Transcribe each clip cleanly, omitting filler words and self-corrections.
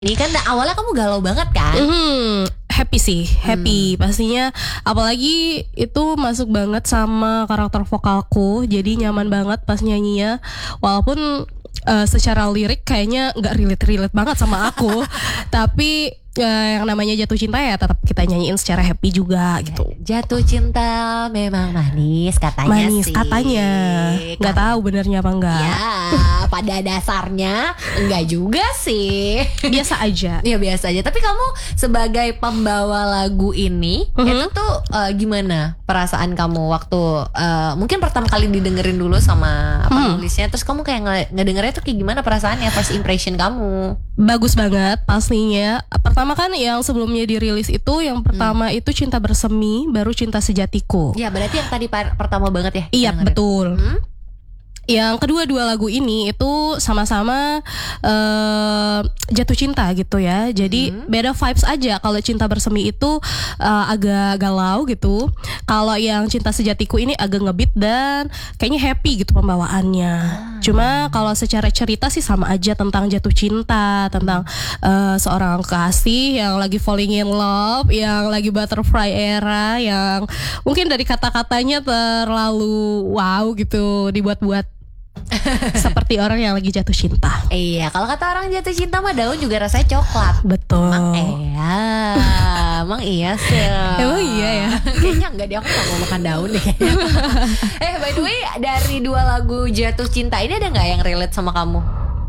Ini kan awalnya kamu galau banget kan? Happy sih, happy pastinya. Apalagi itu masuk banget sama karakter vokalku, jadi nyaman banget pas nyanyinya. Walaupun secara lirik kayaknya nggak relate banget sama aku, tapi yang namanya jatuh cinta ya tetap kita nyanyiin secara happy juga gitu. Jatuh cinta memang manis katanya Manis sih. katanya, nggak tahu benernya apa enggak. Ya, pada dasarnya enggak juga sih. Biasa aja. Ya biasa aja. Tapi kamu sebagai pembawa lagu ini, itu tuh gimana perasaan kamu waktu mungkin pertama kali didengerin dulu sama penulisnya, terus kamu kayak ngedengernya tuh kayak gimana perasaannya, first impression kamu? Bagus banget pastinya. Pertama kan yang sebelumnya dirilis itu, yang pertama itu Cinta Bersemi, baru Cinta Sejatiku. Ya berarti yang tadi pertama banget ya? Iya dengerin. betul. Yang kedua lagu ini itu sama-sama jatuh cinta gitu ya. Jadi beda vibes aja. Kalau Cinta Bersemi itu agak galau gitu. Kalau yang Cinta Sejatiku ini agak ngebeat dan kayaknya happy gitu pembawaannya. Cuma kalau secara cerita sih sama aja, tentang jatuh cinta, tentang seorang kasih yang lagi falling in love, yang lagi butterfly era, yang mungkin dari kata-katanya terlalu wow gitu dibuat-buat. Seperti orang yang lagi jatuh cinta. Iya, kalau kata orang jatuh cinta mah daun juga rasanya coklat. Betul. Emang iya sih. Emang iya ya. Kayaknya enggak deh, aku gak mau makan daun deh. By the way, dari dua lagu jatuh cinta ini ada gak yang relate sama kamu?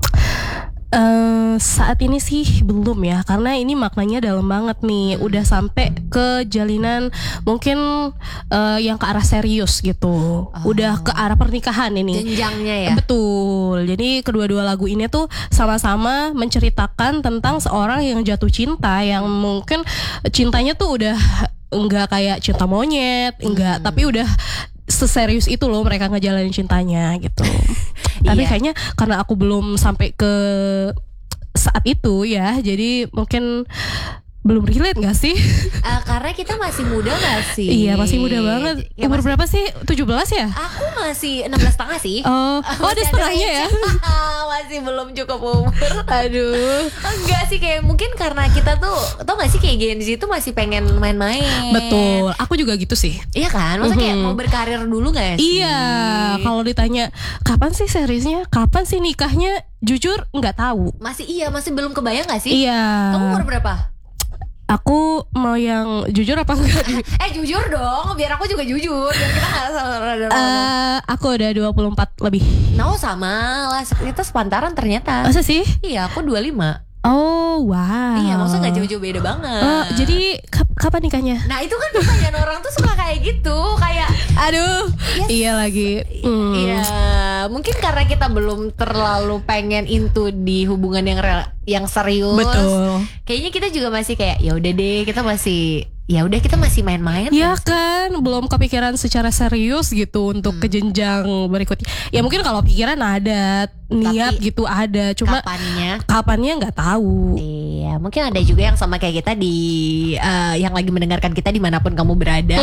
Saat ini sih belum ya, karena ini maknanya dalam banget nih. Udah sampai ke jalinan mungkin yang ke arah serius gitu. Udah ke arah pernikahan ini. Jenjangnya ya. Betul. Jadi kedua-dua lagu ini tuh sama-sama menceritakan tentang seorang yang jatuh cinta, yang mungkin cintanya tuh udah enggak kayak cinta monyet, enggak, tapi udah seserius itu loh mereka ngejalanin cintanya gitu. Tapi kayaknya karena aku belum sampai ke saat itu ya, jadi mungkin belum relate gak sih? Karena kita masih muda gak sih? Iya masih muda banget. Ya, Umur berapa sih? 17 ya? Aku masih 16 setengah sih. Oh ada setengahnya ya? Masih belum cukup umur. Aduh. Enggak sih, kayak mungkin karena kita tuh, tau gak sih kayak Gen Z tuh masih pengen main-main. Betul, aku juga gitu sih. Iya kan? Maksudnya kayak mau berkarir dulu gak sih? Iya, kalau ditanya kapan sih seriesnya, kapan sih nikahnya, jujur nggak tahu. Masih belum kebayang gak sih? Iya. Kamu umur berapa? Aku mau yang jujur apa enggak? Jujur dong, biar aku juga jujur, biar kita gak salah. Aku udah 24 lebih. No, sama lah, kita sepantaran ternyata. Masa sih? Iya, aku 25. Oh wow. Iya, maksudnya gak jauh-jauh beda banget. Jadi kapan nikahnya? Nah itu kan pertanyaan orang tuh suka kayak gitu. Kayak aduh, yes. Iya lagi. Iya, mungkin karena kita belum terlalu pengen into di hubungan yang serius. Betul. Kayaknya kita juga masih kayak ya udah deh, kita masih main-main. Ya kan, belum kepikiran secara serius gitu untuk ke jenjang berikutnya. Ya mungkin kalau pikiran ada, niat tapi gitu ada, cuma kapannya nggak tahu. Iya, mungkin ada juga yang sama kayak kita di yang lagi mendengarkan kita dimanapun kamu berada.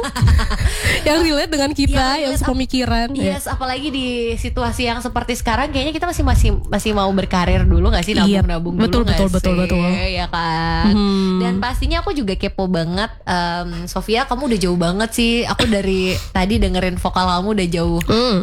Yang relate dengan kita, yang sepemikiran. Yes, apalagi di situasi yang seperti sekarang, kayaknya kita masih mau berkarir dulu nggak sih, nabung dulu. Betul. Ya kan. Dan pastinya aku juga kepo banget. Sofia, kamu udah jauh banget sih. Aku dari tadi dengerin vokal kamu udah jauh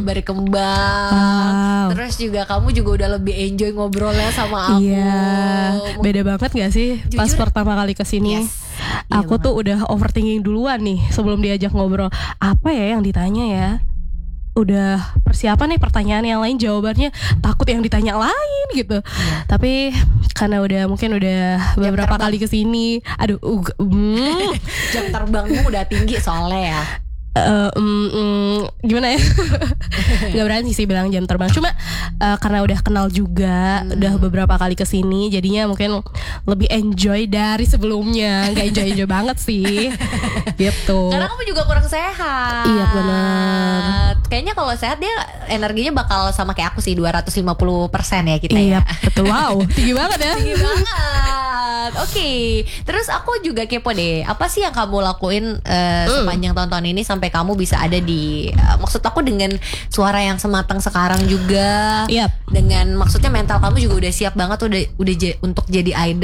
berkembang. Terus juga kamu juga udah lebih enjoy ngobrolnya sama aku. Iya, beda banget gak sih? Jujur, pas pertama kali kesini aku tuh udah overthinking duluan nih sebelum diajak ngobrol. Apa ya yang ditanya ya? Udah persiapan nih pertanyaan yang lain, jawabannya takut yang ditanya lain gitu. Tapi karena mungkin udah beberapa kali kesini, aduh jam terbangmu udah tinggi soalnya ya. Gimana ya? Gak berani sih bilang jam terbang. Cuma karena udah kenal juga, udah beberapa kali kesini, jadinya mungkin lebih enjoy dari sebelumnya. Gak enjoy banget sih. Gitu. Karena kamu juga kurang sehat. Iya benar. Kayaknya kalau sehat dia energinya bakal sama kayak aku sih, 250% ya kita. Iya, ya. Betul. Wow, tinggi banget ya. Tinggi banget. Oke. Terus aku juga kepo deh. Apa sih yang kamu lakuin sepanjang tahun-tahun ini sampai kamu bisa ada di maksud aku dengan suara yang sematang sekarang juga. Yep. Dengan maksudnya mental kamu juga udah siap banget udah untuk jadi idol.